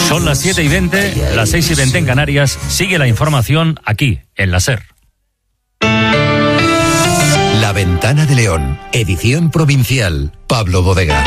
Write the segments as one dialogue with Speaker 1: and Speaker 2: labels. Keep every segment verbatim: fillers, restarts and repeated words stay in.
Speaker 1: Son las siete y veinte, las seis y veinte en Canarias. Sigue la información aquí, en la SER.
Speaker 2: La Ventana de León, edición provincial. Pablo Bodega.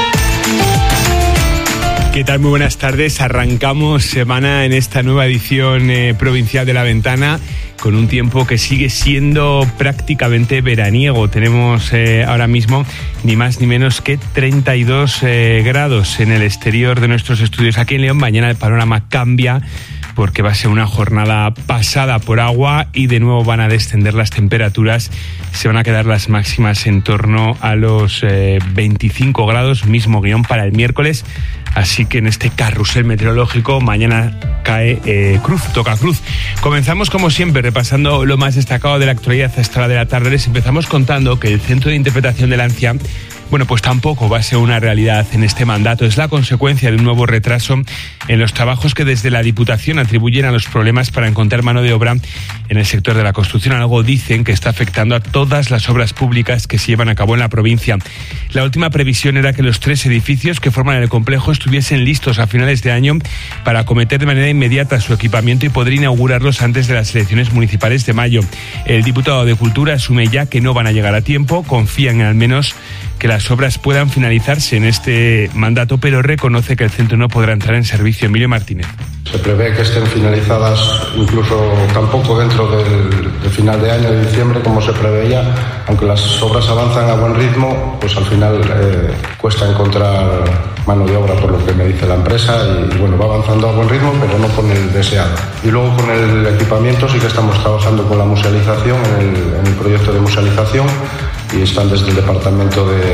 Speaker 3: ¿Qué tal? Muy buenas tardes. Arrancamos semana en esta nueva edición eh, provincial de La Ventana con un tiempo que sigue siendo prácticamente veraniego. Tenemos eh, ahora mismo ni más ni menos que treinta y dos eh, grados en el exterior de nuestros estudios aquí en León. Mañana el panorama cambia porque va a ser una jornada pasada por agua y de nuevo van a descender las temperaturas. Se van a quedar las máximas en torno a los eh, veinticinco grados, mismo guión para el miércoles. Así que en este carrusel meteorológico mañana cae eh, cruz, toca cruz. Comenzamos como siempre repasando lo más destacado de la actualidad a esta hora de la tarde. Les empezamos contando que el Centro de Interpretación de la ANCIA, bueno, pues tampoco va a ser una realidad en este mandato. Es la consecuencia de un nuevo retraso en los trabajos que desde la Diputación atribuyen a los problemas para encontrar mano de obra en el sector de la construcción. Algo dicen que está afectando a todas las obras públicas que se llevan a cabo en la provincia. La última previsión era que los tres edificios que forman el complejo estuviesen listos a finales de año para acometer de manera inmediata su equipamiento y poder inaugurarlos antes de las elecciones municipales de mayo. El diputado de Cultura asume ya que no van a llegar a tiempo, confían en al menos que las obras puedan finalizarse en este mandato, pero reconoce que el centro no podrá entrar en servicio. Emilio Martínez.
Speaker 4: Se prevé que estén finalizadas incluso tampoco dentro del, del final de año, de diciembre, como se preveía, aunque las obras avanzan a buen ritmo, pues al final eh, cuesta encontrar mano de obra, por lo que me dice la empresa, y, y bueno, va avanzando a buen ritmo, pero no con el deseado. Y luego con el equipamiento sí que estamos trabajando con la musealización, en el, en el proyecto de musealización, y están desde el departamento de,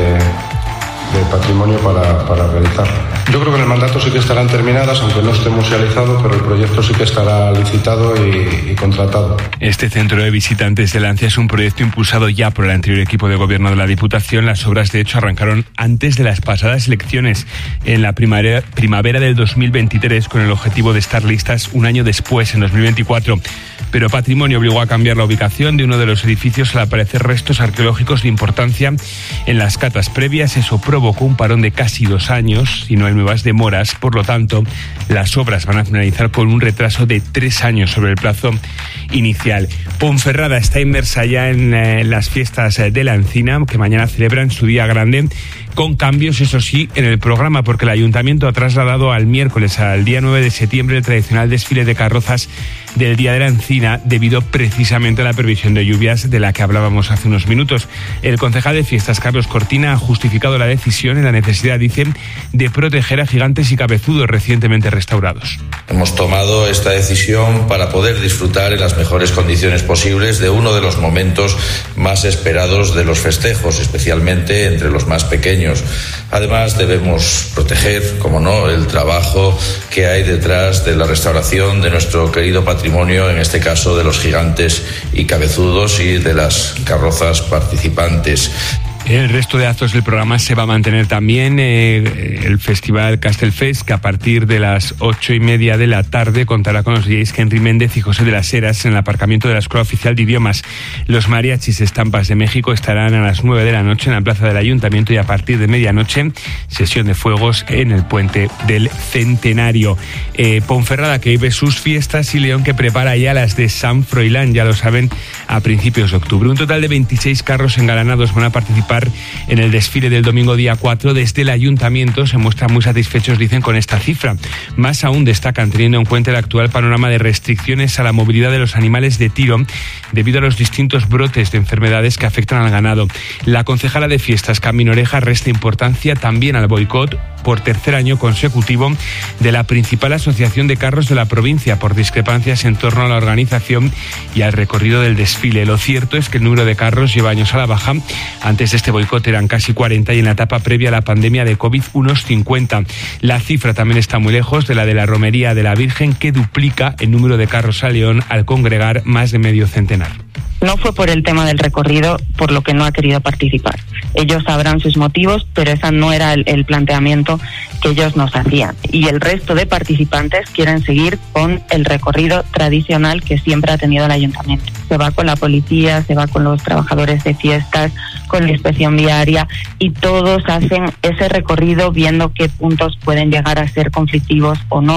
Speaker 4: de patrimonio para, para realizarlo. Yo creo que en el mandato sí que estarán terminadas, aunque no esté musealizado, pero el proyecto sí que estará licitado y, y contratado.
Speaker 3: Este centro de visitantes de la ANCIA es un proyecto impulsado ya por el anterior equipo de gobierno de la Diputación. Las obras, de hecho, arrancaron antes de las pasadas elecciones, en la primavera, primavera del dos mil veintitrés, con el objetivo de estar listas un año después, en dos mil veinticuatro. Pero Patrimonio obligó a cambiar la ubicación de uno de los edificios al aparecer restos arqueológicos de importancia en las catas previas. Eso provocó un parón de casi dos años, si no hay nuevas demoras. Por lo tanto, las obras van a finalizar con un retraso de tres años sobre el plazo inicial. Ponferrada está inmersa ya en eh, las fiestas de la Encina, que mañana celebran su día grande, con cambios, eso sí, en el programa, porque el Ayuntamiento ha trasladado al miércoles, al día nueve de septiembre, el tradicional desfile de carrozas del Día de la Encina, debido precisamente a la previsión de lluvias de la que hablábamos hace unos minutos. El concejal de fiestas, Carlos Cortina, ha justificado la decisión en la necesidad, dicen, de proteger a gigantes y cabezudos recientemente restaurados.
Speaker 5: Hemos tomado esta decisión para poder disfrutar en las mejores condiciones posibles de uno de los momentos más esperados de los festejos, especialmente entre los más pequeños. Además, debemos proteger, como no, el trabajo que hay detrás de la restauración de nuestro querido patrimonio, en este caso de los gigantes y cabezudos y de las carrozas participantes.
Speaker 3: El resto de actos del programa se va a mantener también. Eh, el Festival Castellfest, que a partir de las ocho y media de la tarde contará con los D Js Henry Méndez y José de las Heras en el aparcamiento de la Escuela Oficial de Idiomas. Los mariachis Estampas de México estarán a las nueve de la noche en la plaza del Ayuntamiento, y a partir de medianoche, sesión de fuegos en el puente del Centenario. Eh, Ponferrada, que vive sus fiestas, y León, que prepara ya las de San Froilán, ya lo saben, a principios de octubre. Un total de veintiséis carros engalanados van a participar en el desfile del domingo día cuatro. Desde el Ayuntamiento se muestran muy satisfechos, dicen, con esta cifra. Más aún destacan, teniendo en cuenta el actual panorama de restricciones a la movilidad de los animales de tiro debido a los distintos brotes de enfermedades que afectan al ganado. La concejala de fiestas, Camino Oreja, resta importancia también al boicot por tercer año consecutivo de la principal asociación de carros de la provincia, por discrepancias en torno a la organización y al recorrido del desfile. Lo cierto es que el número de carros lleva años a la baja. Antes de este boicot eran casi cuarenta, y en la etapa previa a la pandemia de COVID unos cincuenta. La cifra también está muy lejos de la de la Romería de la Virgen, que duplica el número de carros a León al congregar más de medio centenar.
Speaker 6: No fue por el tema del recorrido por lo que no ha querido participar. Ellos sabrán sus motivos, pero ese no era el, el planteamiento que ellos nos hacían. Y el resto de participantes quieren seguir con el recorrido tradicional que siempre ha tenido el Ayuntamiento. Se va con la policía, se va con los trabajadores de fiestas, con la inspección viaria, y todos hacen ese recorrido viendo qué puntos pueden llegar a ser conflictivos o no,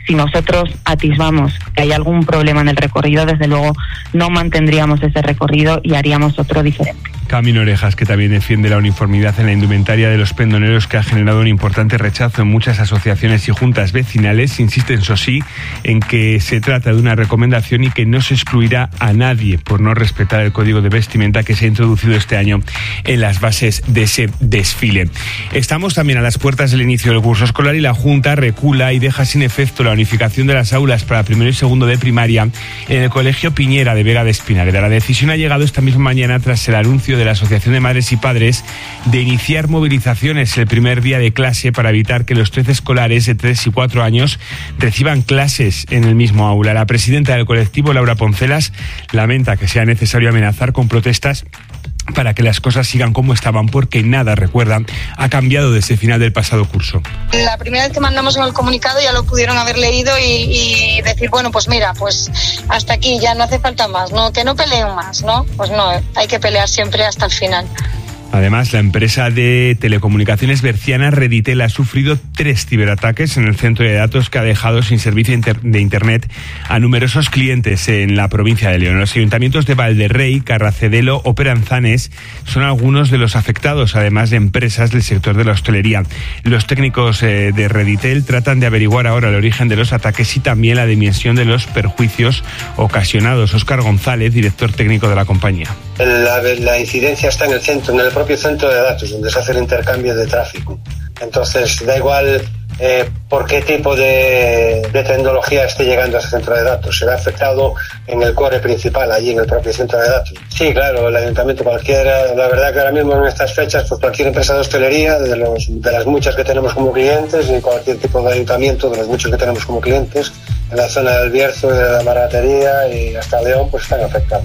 Speaker 6: Si nosotros atisbamos que hay algún problema en el recorrido, desde luego no mantendríamos ese recorrido y haríamos otro diferente.
Speaker 3: Camino Orejas, que también defiende la uniformidad en la indumentaria de los pendoneros, que ha generado un importante rechazo en muchas asociaciones y juntas vecinales, insisten, eso sí, en que se trata de una recomendación y que no se excluirá a nadie por no respetar el código de vestimenta que se ha introducido este año en las bases de ese desfile. Estamos también a las puertas del inicio del curso escolar y la Junta recula y deja sin efecto la unificación de las aulas para primero y segundo de primaria en el Colegio Piñera de Vega de Espinareda. La decisión ha llegado esta misma mañana tras el anuncio de la Asociación de Madres y Padres de iniciar movilizaciones el primer día de clase para evitar que los trece escolares de tres y cuatro años reciban clases en el mismo aula. La presidenta del colectivo, Laura Poncelas, lamenta que sea necesario amenazar con protestas para que las cosas sigan como estaban, porque nada, recuerdan, ha cambiado desde el final del pasado curso.
Speaker 7: La primera vez que mandamos el comunicado ya lo pudieron haber leído y, y decir, bueno, pues mira, pues hasta aquí, ya no hace falta más, no, que no peleen más, ¿no? Pues no, hay que pelear siempre hasta el final.
Speaker 3: Además, la empresa de telecomunicaciones berciana Reditel ha sufrido tres ciberataques en el centro de datos que ha dejado sin servicio de Internet a numerosos clientes en la provincia de León. Los ayuntamientos de Valderrey, Carracedelo o Peranzanes son algunos de los afectados, además de empresas del sector de la hostelería. Los técnicos de Reditel tratan de averiguar ahora el origen de los ataques y también la dimensión de los perjuicios ocasionados. Óscar González, director técnico de la compañía.
Speaker 8: La, la incidencia está en el centro, en el propio centro de datos, donde se hace el intercambio de tráfico. Entonces, da igual eh, por qué tipo de, de tecnología esté llegando a ese centro de datos. Será afectado en el core principal, allí en el propio centro de datos. Sí, claro, el ayuntamiento cualquiera, la verdad que ahora mismo en estas fechas, pues cualquier empresa de hostelería, de, los, de las muchas que tenemos como clientes, y cualquier tipo de ayuntamiento, de los muchos que tenemos como clientes, en la zona del Bierzo, de la Baratería y hasta León, pues están afectados.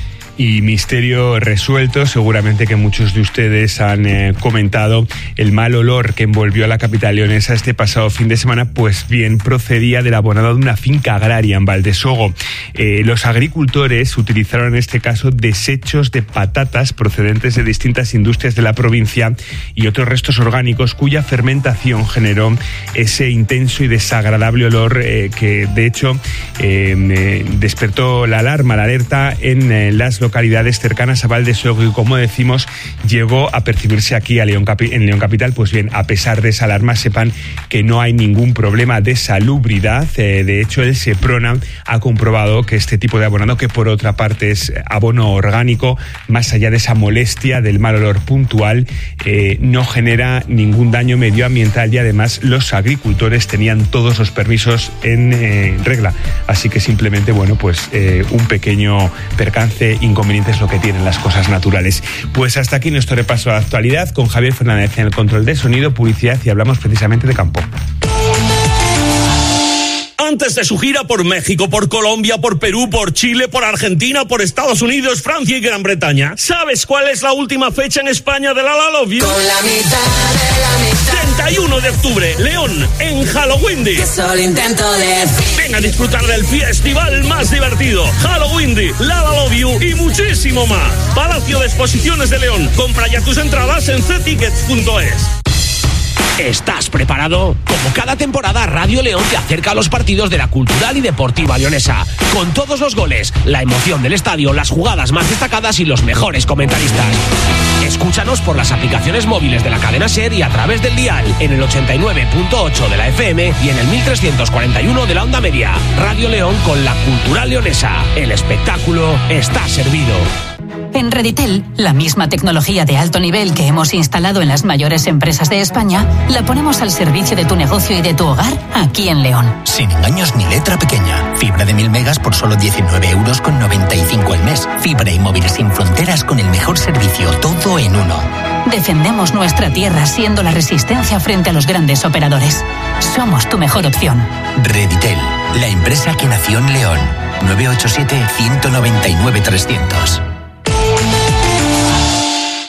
Speaker 3: Y misterio resuelto, seguramente que muchos de ustedes han eh, comentado el mal olor que envolvió a la capital leonesa este pasado fin de semana. Pues bien, procedía del abonado de una finca agraria en Valdesogo. Eh, los agricultores utilizaron en este caso desechos de patatas procedentes de distintas industrias de la provincia y otros restos orgánicos cuya fermentación generó ese intenso y desagradable olor eh, que de hecho eh, eh, despertó la alarma, la alerta en eh, las localidades cercanas a Valdesogo y, como decimos, llegó a percibirse aquí a León, en León Capital. Pues bien, a pesar de esa alarma, sepan que no hay ningún problema de salubridad. Eh, de hecho, el Seprona ha comprobado que este tipo de abonado, que por otra parte es abono orgánico, más allá de esa molestia del mal olor puntual, eh, no genera ningún daño medioambiental y además los agricultores tenían todos los permisos en eh, regla. Así que simplemente, bueno, pues eh, un pequeño percance inconveniente es lo que tienen las cosas naturales. Pues hasta aquí nuestro repaso a la actualidad con Javier Fernández en el control de sonido, publicidad, y hablamos precisamente de campo.
Speaker 9: Antes de su gira por México, por Colombia, por Perú, por Chile, por Argentina, por Estados Unidos, Francia y Gran Bretaña, ¿sabes cuál es la última fecha en España de La La Love You?
Speaker 10: Con la mitad de la mitad.
Speaker 9: treinta y uno de octubre, León, en Halloween.
Speaker 10: Solo intento decir.
Speaker 9: Ven a disfrutar del festival más divertido, Halloween, La La Love You y muchísimo más. Palacio de Exposiciones de León. Compra ya tus entradas en c tickets punto es.
Speaker 11: ¿Estás preparado? Como cada temporada, Radio León te acerca a los partidos de la Cultural y Deportiva Leonesa, con todos los goles, la emoción del estadio, las jugadas más destacadas y los mejores comentaristas. Escúchanos por las aplicaciones móviles de la cadena SER y a través del dial en el ochenta y nueve punto ocho de la F M y en el mil trescientos cuarenta y uno de la onda media. Radio León con la Cultural Leonesa. El espectáculo está servido.
Speaker 12: En Reditel, la misma tecnología de alto nivel que hemos instalado en las mayores empresas de España, la ponemos al servicio de tu negocio y de tu hogar aquí en León.
Speaker 13: Sin engaños ni letra pequeña. Fibra de mil megas por solo diecinueve euros con noventa y cinco al mes. Fibra y móvil sin fronteras con el mejor servicio, todo en uno.
Speaker 12: Defendemos nuestra tierra siendo la resistencia frente a los grandes operadores. Somos tu mejor opción.
Speaker 13: Reditel, la empresa que nació en León. nueve ocho siete, uno nueve nueve, tres cero cero.
Speaker 3: El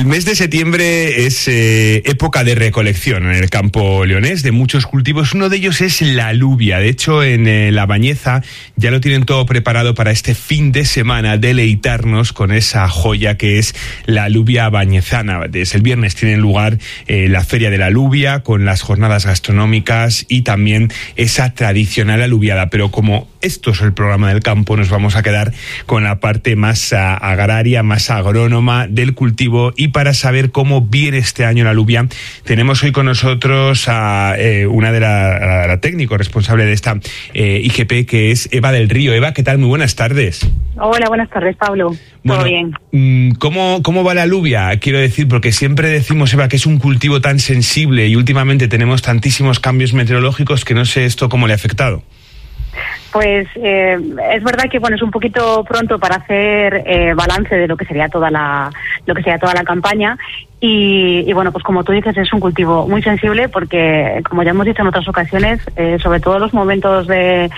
Speaker 3: mes de septiembre es eh, época de recolección en el campo leonés de muchos cultivos. Uno de ellos es la alubia. De hecho, en eh, La Bañeza ya lo tienen todo preparado para este fin de semana, deleitarnos con esa joya que es la alubia bañezana. Desde el viernes tiene lugar eh, la Feria de la Alubia con las jornadas gastronómicas y también esa tradicional alubiada. Pero como esto es el programa del campo, nos vamos a quedar con la parte más uh, agraria, más agrónoma del cultivo. Y para saber cómo viene este año la alubia, tenemos hoy con nosotros a eh, una de la, la técnico responsable de esta eh, I G P, que es Eva del Río. Eva, ¿qué tal? Muy buenas tardes.
Speaker 14: Hola, buenas tardes, Pablo.
Speaker 3: Bueno,
Speaker 14: ¿todo bien?
Speaker 3: ¿cómo, ¿Cómo va la alubia? Quiero decir, porque siempre decimos, Eva, que es un cultivo tan sensible y últimamente tenemos tantísimos cambios meteorológicos que no sé esto cómo le ha afectado.
Speaker 14: Pues eh, es verdad que bueno es un poquito pronto para hacer eh, balance de lo que sería toda la lo que sería toda la campaña y, y bueno pues como tú dices es un cultivo muy sensible porque como ya hemos dicho en otras ocasiones eh, sobre todo los momentos de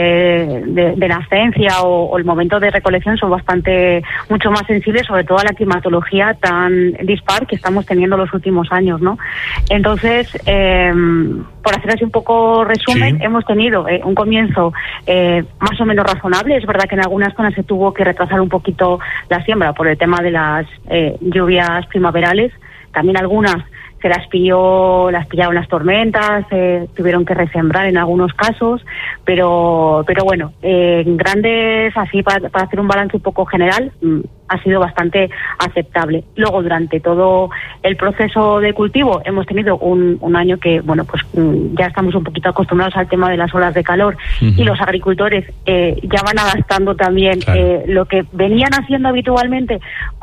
Speaker 14: de, de, de nacencia o, o el momento de recolección son bastante mucho más sensibles, sobre todo a la climatología tan dispar que estamos teniendo los últimos años, ¿no? Entonces eh, por hacer así un poco resumen, sí. hemos tenido eh, un comienzo Eh, más o menos razonable. Es verdad que en algunas zonas se tuvo que retrasar un poquito la siembra por el tema de las eh, lluvias primaverales. También algunas se las pilló, las pillaron las tormentas, eh, tuvieron que resembrar en algunos casos, pero pero bueno, eh, en grandes, así para, para hacer un balance un poco general, mmm, ha sido bastante aceptable. Luego, durante todo el proceso de cultivo, hemos tenido un, un año que, bueno, pues ya estamos un poquito acostumbrados al tema de las olas de calor uh-huh. y los agricultores eh, ya van adaptando también claro. eh, lo que venían haciendo habitualmente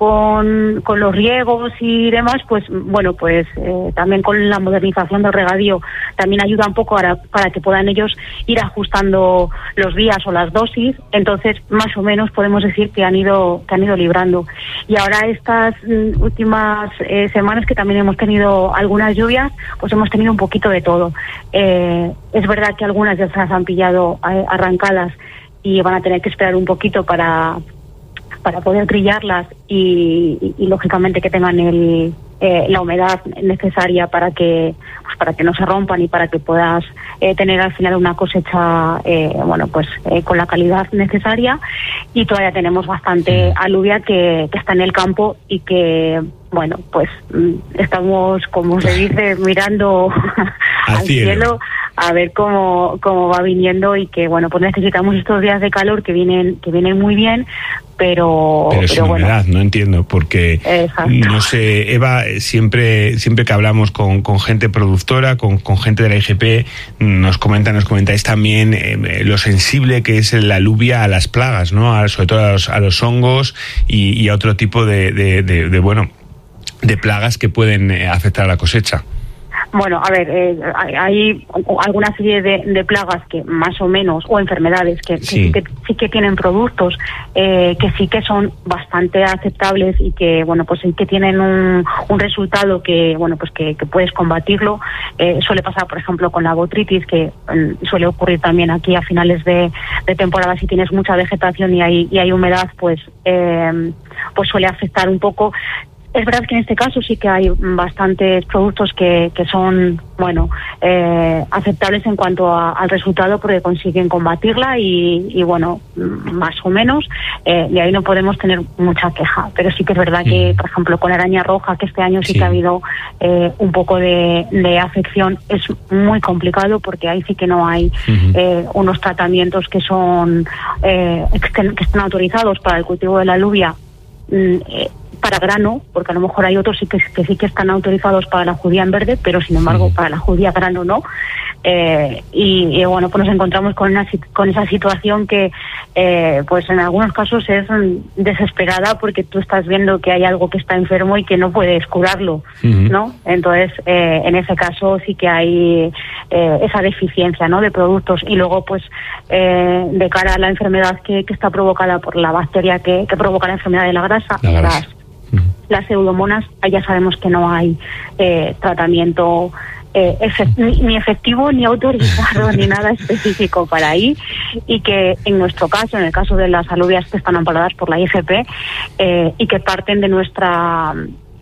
Speaker 14: con, con los riegos y demás, pues bueno, pues eh, también con la modernización del regadío también ayuda un poco para, para que puedan ellos ir ajustando los días o las dosis. Entonces, más o menos podemos decir que han ido, que han ido librando. Y ahora estas mm, últimas eh, semanas que también hemos tenido algunas lluvias, pues hemos tenido un poquito de todo. Eh, es verdad que algunas ya se las han pillado eh, arrancadas y van a tener que esperar un poquito para para poder trillarlas y, y, y lógicamente que tengan el, eh, la humedad necesaria para que pues para que no se rompan y para que puedas eh, tener al final una cosecha eh, bueno pues eh, con la calidad necesaria. Y todavía tenemos bastante alubia que, que está en el campo y que bueno pues estamos, como se dice, mirando al, al cielo. cielo a ver cómo cómo va viniendo y que bueno pues necesitamos estos días de calor que vienen que vienen muy bien, pero
Speaker 3: pero, pero sin
Speaker 14: bueno.
Speaker 3: humedad, no entiendo, porque Exacto. no sé, Eva, siempre siempre que hablamos con, con gente productora, con, con gente de la I G P, nos comentan, nos comentáis también eh, lo sensible que es la alubia a las plagas, ¿no? A, sobre todo a los, a los hongos y, y a otro tipo de, de, de, de bueno de plagas que pueden eh, afectar a la cosecha.
Speaker 14: Bueno, a ver, eh, hay alguna serie de, de plagas que más o menos, o enfermedades que sí que, sí que tienen productos eh, que sí que son bastante aceptables y que, bueno, pues sí que tienen un, un resultado que, bueno, pues que, que puedes combatirlo. Eh, suele pasar, por ejemplo, con la botritis, que eh, suele ocurrir también aquí a finales de, de temporada. Si tienes mucha vegetación y hay, y hay humedad, pues, eh, pues suele afectar un poco. Es verdad que en este caso sí que hay bastantes productos que, que son, bueno, eh, aceptables en cuanto a, al resultado porque consiguen combatirla y, y bueno, más o menos, eh, de ahí no podemos tener mucha queja. Pero sí que es verdad que, por ejemplo, con la araña roja, que este año sí, sí. que ha habido eh, un poco de, de afección, es muy complicado porque ahí sí que no hay uh-huh. eh, unos tratamientos que son, eh, que estén, que estén autorizados para el cultivo de la alubia, eh, para grano, porque a lo mejor hay otros sí que, que sí que están autorizados para la judía en verde, pero sin embargo para la judía grano no. Eh, y, y bueno, pues nos encontramos con una con esa situación que eh, pues en algunos casos es desesperada porque tú estás viendo que hay algo que está enfermo y que no puedes curarlo, uh-huh. ¿no? Entonces eh, en ese caso sí que hay eh, esa deficiencia, ¿no?, de productos. Y luego pues eh, de cara a la enfermedad que, que está provocada por la bacteria que, que provoca la enfermedad de la grasa, la grasa. Las, uh-huh. las pseudomonas, ya sabemos que no hay eh, tratamiento Eh, efect- ni efectivo ni autorizado ni nada específico para ahí, y que en nuestro caso, en el caso de las alubias que están amparadas por la I G P eh, y que parten de nuestra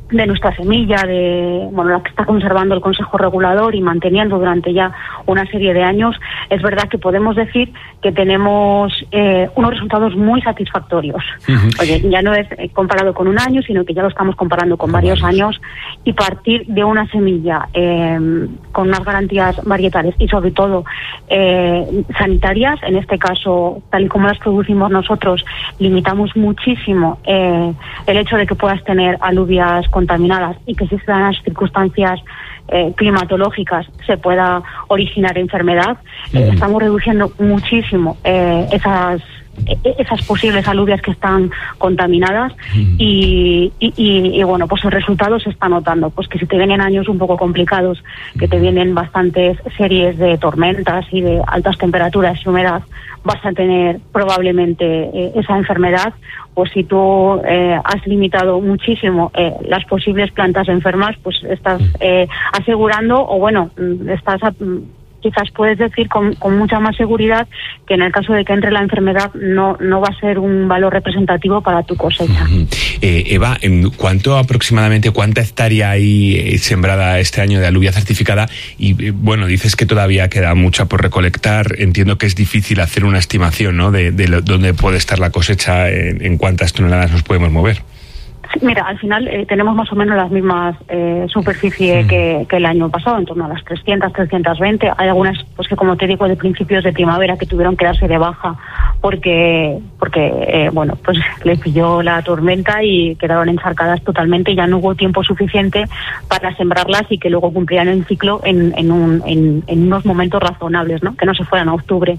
Speaker 14: de nuestra semilla, de bueno, la que está conservando el Consejo Regulador y manteniendo durante ya una serie de años, es verdad que podemos decir que tenemos eh, unos resultados muy satisfactorios. Uh-huh. Oye, ya no es comparado con un año, sino que ya lo estamos comparando con varios años, y partir de una semilla eh, con unas garantías varietales y sobre todo eh, sanitarias, en este caso, tal y como las producimos nosotros, limitamos muchísimo eh, el hecho de que puedas tener alubias contaminadas y que si se dan las circunstancias eh, climatológicas se pueda originar enfermedad. Mm. Eh, estamos reduciendo muchísimo eh, esas esas posibles alubias que están contaminadas mm. y, y, y, y bueno, pues el resultado se está notando, pues que si te vienen años un poco complicados, que te vienen bastantes series de tormentas y de altas temperaturas y humedad, vas a tener probablemente eh, esa enfermedad. Pues si tú eh, has limitado muchísimo eh, las posibles plantas enfermas, pues estás eh, asegurando, o bueno, estás a, quizás puedes decir con, con mucha más seguridad que en el caso de que entre la enfermedad no no va a ser un valor representativo para tu cosecha.
Speaker 3: Uh-huh. eh, Eva, ¿en cuánto aproximadamente, cuánta hectárea hay sembrada este año de alubia certificada? Y bueno, dices que todavía queda mucha por recolectar. Entiendo que es difícil hacer una estimación, ¿no?, de, de lo, dónde puede estar la cosecha, en, en cuántas toneladas nos podemos mover.
Speaker 14: Mira, al final eh, tenemos más o menos las mismas eh, superficie mm. que, que el año pasado, en torno a las trescientas, trescientas veinte. Hay algunas, pues que como te digo, de principios de primavera que tuvieron que darse de baja porque, porque eh, bueno, pues les pilló la tormenta y quedaron encharcadas totalmente y ya no hubo tiempo suficiente para sembrarlas y que luego cumplieran el ciclo en, en, un, en, en unos momentos razonables, ¿no?, que no se fueran a octubre.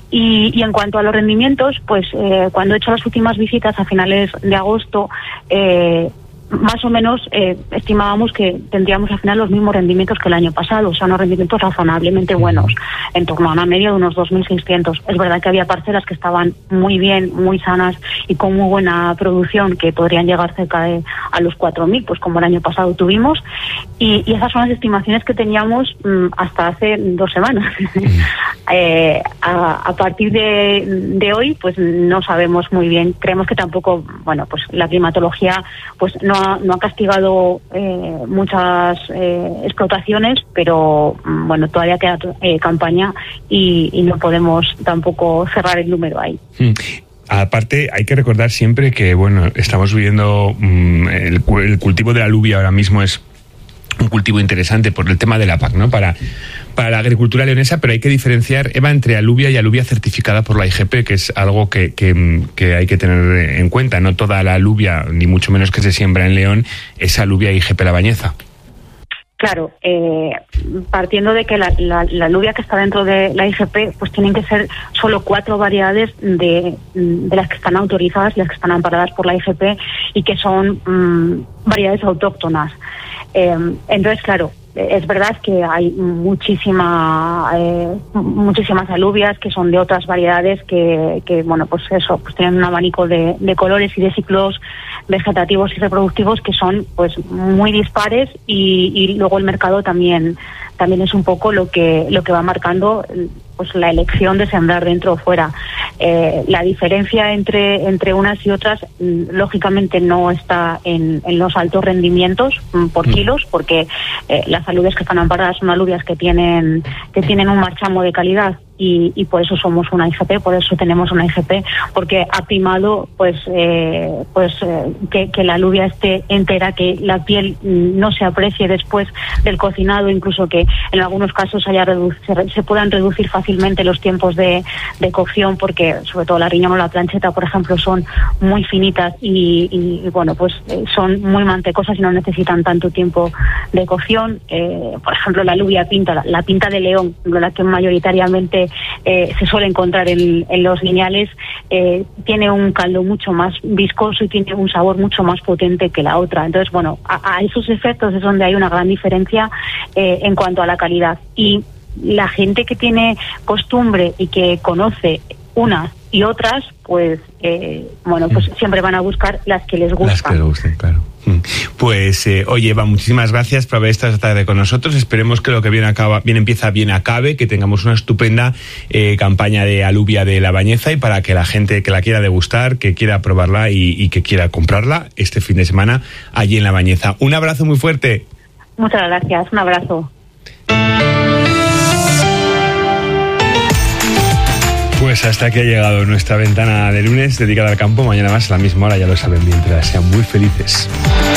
Speaker 14: Y, y en cuanto a los rendimientos, pues eh, cuando he hecho las últimas visitas a finales de agosto, eh, Eh, más o menos eh, estimábamos que tendríamos al final los mismos rendimientos que el año pasado, o sea, unos rendimientos razonablemente buenos, en torno a una media de unos dos mil seiscientos. Es verdad que había parcelas que estaban muy bien, muy sanas y con muy buena producción, que podrían llegar cerca de a los cuatro mil, pues como el año pasado tuvimos, y, y esas son las estimaciones que teníamos mmm, hasta hace dos semanas. eh, a, a partir de, de hoy, pues no sabemos muy bien. Creemos que tampoco, bueno, pues la climatología pues no ha, no ha castigado eh, muchas eh, explotaciones, pero bueno, todavía queda eh, campaña y, y no podemos tampoco cerrar el número ahí.
Speaker 3: Mm. Aparte, hay que recordar siempre que, bueno, estamos viviendo mmm, el, el cultivo de la alubia ahora mismo es un cultivo interesante por el tema de la P A C, ¿no?, para, para la agricultura leonesa, pero hay que diferenciar, Eva, entre alubia y alubia certificada por la I G P, que es algo que, que, que hay que tener en cuenta. No toda la alubia, ni mucho menos que se siembra en León, es alubia I G P La Bañeza.
Speaker 14: Claro, eh, partiendo de que la, la, la alubia que está dentro de la I G P, pues tienen que ser solo cuatro variedades de, de las que están autorizadas, las que están amparadas por la I G P y que son mmm, variedades autóctonas. Eh, entonces, claro, es verdad que hay muchísima, eh, muchísimas alubias que son de otras variedades que, que bueno, pues eso, pues tienen un abanico de, de colores y de ciclos vegetativos y reproductivos que son pues muy dispares y, y luego el mercado también también es un poco lo que lo que va marcando pues la elección de sembrar dentro o fuera. Eh, la diferencia entre entre unas y otras lógicamente no está en, en los altos rendimientos por kilos, porque eh, las alubias que están amparadas son alubias que tienen que tienen un marchamo de calidad y, y por eso somos una I G P, por eso tenemos una I G P, porque ha primado pues eh, pues eh, que, que la alubia esté entera, que la piel no se aprecie después del cocinado, incluso que en algunos casos haya redu- se, se puedan reducir fácilmente los tiempos de, de cocción, porque sobre todo la riñón o la plancheta, por ejemplo, son muy finitas y, y, y bueno, pues eh, son muy mantecosas y no necesitan tanto tiempo de cocción. Eh, por ejemplo, la alubia pinta, la, la pinta de León, la que mayoritariamente Eh, se suele encontrar en, en los lineales, eh, tiene un caldo mucho más viscoso y tiene un sabor mucho más potente que la otra. Entonces, bueno, a, a esos efectos es donde hay una gran diferencia eh, en cuanto a la calidad. Y la gente que tiene costumbre y que conoce unas y otras, pues eh, bueno, pues siempre van a buscar las que les gustan.
Speaker 3: Las que les gusten, claro. Pues, eh, oye, Eva, muchísimas gracias por haber estado esta tarde con nosotros. Esperemos que lo que bien acaba, bien empieza, bien acabe, que tengamos una estupenda eh, campaña de alubia de La Bañeza, y para que la gente que la quiera degustar, que quiera probarla y, y que quiera comprarla este fin de semana allí en La Bañeza. Un abrazo muy fuerte.
Speaker 14: Muchas gracias, un abrazo.
Speaker 3: Pues hasta aquí ha llegado nuestra ventana de lunes dedicada al campo. Mañana más a la misma hora, ya lo saben, mientras sean muy felices.